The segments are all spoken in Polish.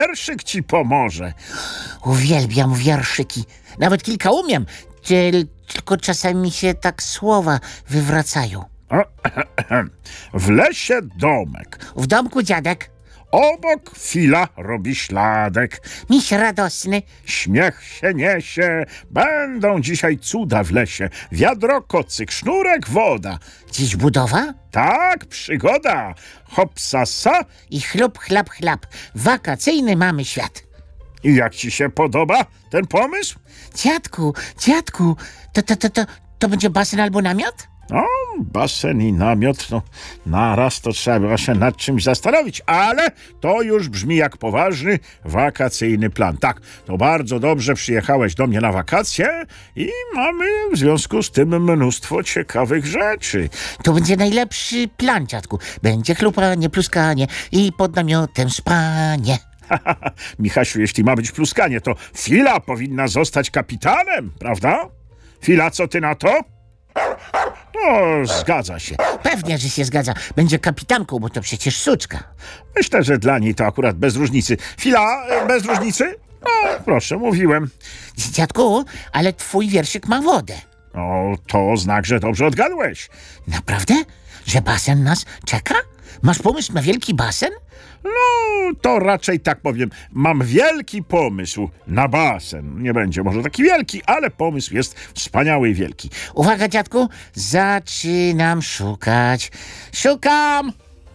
wierszyk ci pomoże. Uwielbiam wierszyki. Nawet kilka umiem. Tylko czasami mi się tak słowa wywracają. W lesie domek. W domku dziadek. Obok fila robi śladek. Miś radosny. Śmiech się niesie. Będą dzisiaj cuda w lesie. Wiadro, kocyk, sznurek, woda. Dziś budowa? Tak, przygoda. Hop, sa. I chlub, chlap, chlap. Wakacyjny mamy świat. I jak ci się podoba ten pomysł? Dziadku, to będzie basen albo namiot? No, basen i namiot, no naraz to trzeba było się nad czymś zastanowić, ale to już brzmi jak poważny, wakacyjny plan. Tak, to bardzo dobrze przyjechałeś do mnie na wakacje i mamy w związku z tym mnóstwo ciekawych rzeczy. To będzie najlepszy plan, dziadku. Będzie chlupanie, pluskanie i pod namiotem spanie. Michasiu, jeśli ma być pluskanie, to Fila powinna zostać kapitanem, prawda? Fila, co ty na to? No, zgadza się. Pewnie, że się zgadza. Będzie kapitanką, bo to przecież suczka. Myślę, że dla niej to akurat bez różnicy. Fila, bez różnicy? No, proszę, mówiłem. Dziadku, ale twój wierszyk ma wodę. No, to znak, że dobrze odgadłeś. Naprawdę? Że basen nas czeka? Masz pomysł na wielki basen? No, to raczej tak powiem. Mam wielki pomysł na basen. Nie będzie może taki wielki, ale pomysł jest wspaniały i wielki. Uwaga, dziadku, zaczynam szukać. Szukam!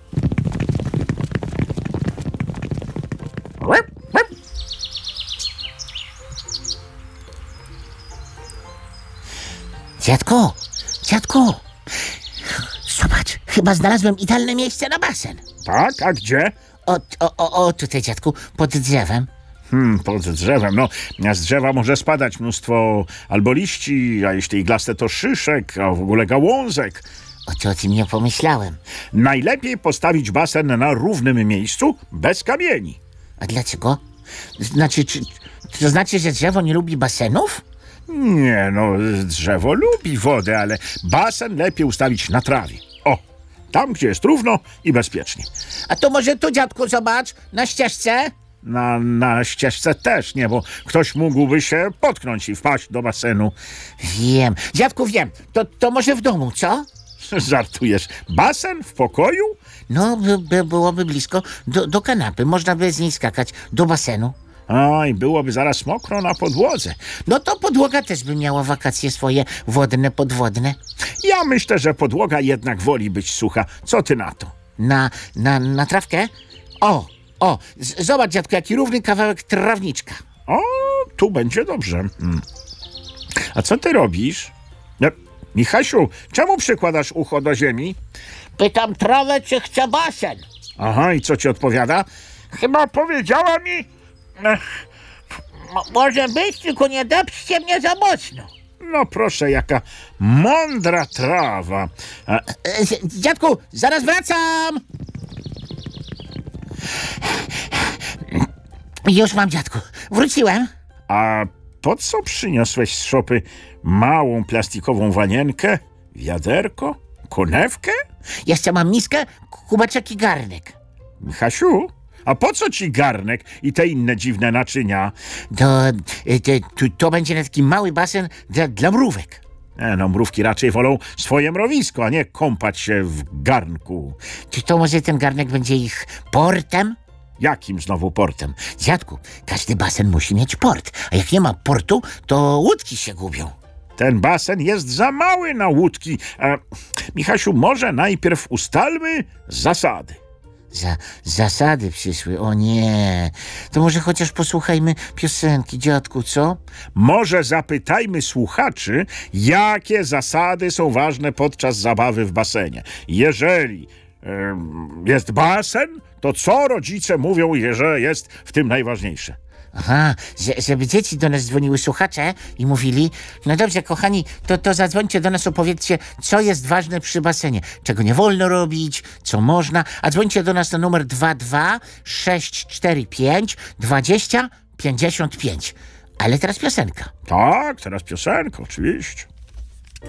Dziadku! Zobacz, chyba znalazłem idealne miejsce na basen. Tak? A gdzie? O, tutaj, dziadku, pod drzewem. Pod drzewem. No, z drzewa może spadać mnóstwo albo liści, a jeśli iglaste to szyszek, a w ogóle gałązek. O tym nie pomyślałem. Najlepiej postawić basen na równym miejscu, bez kamieni. A dlaczego? To znaczy, że drzewo nie lubi basenów? Nie, no, drzewo lubi wodę, ale basen lepiej ustawić na trawie. O, tam, gdzie jest równo i bezpiecznie. A to może tu, dziadku, zobacz, na ścieżce? Na ścieżce też nie, bo ktoś mógłby się potknąć i wpaść do basenu. Wiem, dziadku, wiem. To może w domu, co? Żartujesz. Basen w pokoju? No, byłoby blisko do kanapy. Można by z niej skakać do basenu. Oj, byłoby zaraz mokro na podłodze. No to podłoga też by miała wakacje swoje wodne, podwodne. Ja myślę, że podłoga jednak woli być sucha. Co ty na to? Na trawkę? Zobacz, dziadku, jaki równy kawałek trawniczka. O, tu będzie dobrze. A co ty robisz? Michasiu, czemu przykładasz ucho do ziemi? Pytam trawę, czy chce basen. Aha, i co ci odpowiada? Chyba powiedziała mi... Może być, tylko nie depczcie mnie za mocno. No proszę, jaka mądra trawa. Dziadku, zaraz wracam. Już mam, dziadku. Wróciłem. A po co przyniosłeś z szopy małą plastikową wanienkę, wiaderko, konewkę? Jeszcze mam miskę, kubeczek i garnek. Michasiu, a po co ci garnek i te inne dziwne naczynia? To będzie taki mały basen dla mrówek. No, mrówki raczej wolą swoje mrowisko, a nie kąpać się w garnku. Czy to może ten garnek będzie ich portem? Jakim znowu portem? Dziadku, każdy basen musi mieć port, a jak nie ma portu, to łódki się gubią. Ten basen jest za mały na łódki. Michasiu, może najpierw ustalmy zasady. Zasady przyszły, o nie. To może chociaż posłuchajmy piosenki, dziadku, co? Może zapytajmy słuchaczy, jakie zasady są ważne podczas zabawy w basenie. Jeżeli jest basen, to co rodzice mówią, że jest w tym najważniejsze? Aha, żeby dzieci do nas dzwoniły, słuchacze, i mówili: no dobrze, kochani, to zadzwońcie do nas, opowiedzcie, co jest ważne przy basenie, czego nie wolno robić, co można, a dzwońcie do nas na numer 22 645 20 55. Ale teraz piosenka. Tak, teraz piosenka, oczywiście.